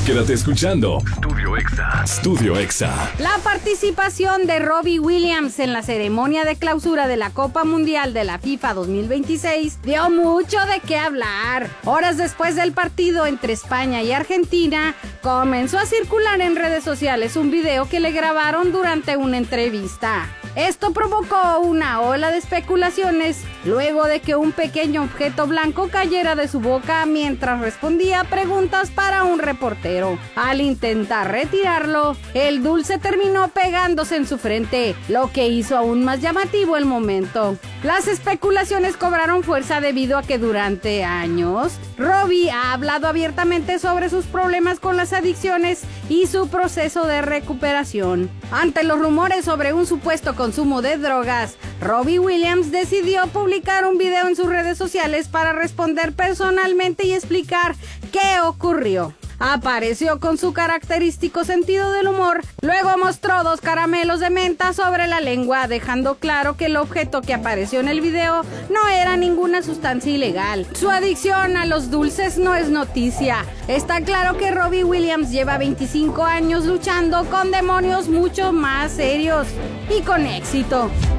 Quédate escuchando Studio Exa. Studio Exa. La participación de Robbie Williams en la ceremonia de clausura de la Copa Mundial de la FIFA 2026 dio mucho de qué hablar. Horas después del partido entre España y Argentina, comenzó a circular en redes sociales un video que le grabaron durante una entrevista. Esto provocó una ola de especulaciones luego de que un pequeño objeto blanco cayera de su boca mientras respondía a preguntas para un reportero. Al intentar retirarlo, el dulce terminó pegándose en su frente, lo que hizo aún más llamativo el momento. Las especulaciones cobraron fuerza debido a que durante años, Robbie ha hablado abiertamente sobre sus problemas con las adicciones y su proceso de recuperación. Ante los rumores sobre un supuesto consumo de drogas, Robbie Williams decidió publicar un video en sus redes sociales para responder personalmente y explicar qué ocurrió. Apareció con su característico sentido del humor, luego mostró 2 caramelos de menta sobre la lengua, dejando claro que el objeto que apareció en el video no era ninguna sustancia ilegal. Su adicción a los dulces no es noticia. Está claro que Robbie Williams lleva 25 años luchando con demonios mucho más serios y con éxito.